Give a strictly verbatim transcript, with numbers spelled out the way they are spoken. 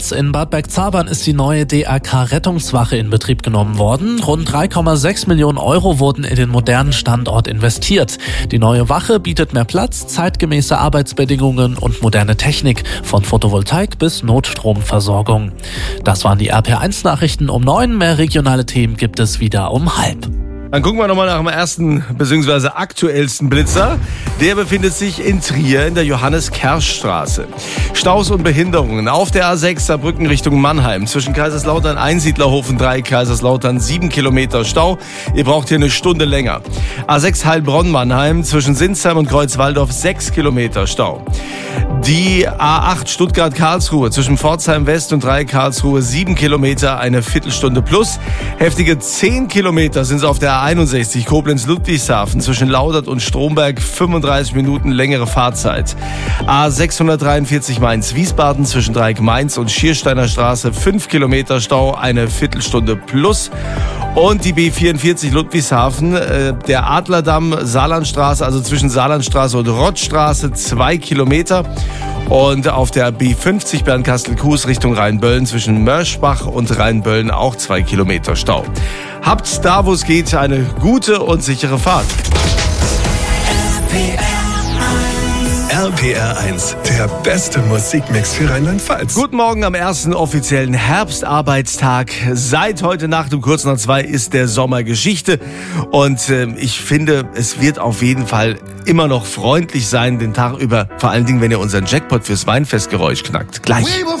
In Bad Bergzabern ist die neue D R K-Rettungswache in Betrieb genommen worden. Rund drei Komma sechs Millionen Euro wurden in den modernen Standort investiert. Die neue Wache bietet mehr Platz, zeitgemäße Arbeitsbedingungen und moderne Technik, von Photovoltaik bis Notstromversorgung. Das waren die R P eins Nachrichten um neun. Mehr regionale Themen gibt es wieder um halb. Dann gucken wir nochmal nach dem ersten bzw. aktuellsten Blitzer. Der befindet sich in Trier in der Johannes-Kersch-Straße. Staus und Behinderungen auf der A sechs Saarbrücken Richtung Mannheim. Zwischen Kaiserslautern Einsiedlerhofen drei, Kaiserslautern sieben Kilometer Stau. Ihr braucht hier eine Stunde länger. A sechs Heilbronn-Mannheim zwischen Sinsheim und Kreuzwaldorf sechs Kilometer Stau. Die A acht Stuttgart-Karlsruhe zwischen Pforzheim West und drei Karlsruhe sieben Kilometer, eine Viertelstunde plus. Heftige zehn Kilometer sind es auf der A einundsechzig Koblenz-Ludwigshafen zwischen Laudert und Stromberg, fünfunddreißig Minuten längere Fahrzeit. A sechshundertdreiundvierzig Mainz-Wiesbaden zwischen Dreieck-Mainz und Schiersteiner Straße fünf Kilometer Stau, eine Viertelstunde plus. Und die B vierundvierzig Ludwigshafen, äh, der Adlerdamm, Saarlandstraße, also zwischen Saarlandstraße und Rottstraße zwei Kilometer. Und auf der B fünfzig Bernkastel-Kues Richtung Rheinböllen zwischen Mörschbach und Rheinböllen auch zwei Kilometer Stau. Habt da, wo es geht, eine gute und sichere Fahrt. R P R eins, der beste Musikmix für Rheinland-Pfalz. Guten Morgen am ersten offiziellen Herbstarbeitstag. Seit heute Nacht um kurz nach zwei ist der Sommer Geschichte. Und äh, ich finde, es wird auf jeden Fall immer noch freundlich sein den Tag über. Vor allen Dingen, wenn ihr unseren Jackpot fürs Weinfestgeräusch knackt. Gleich.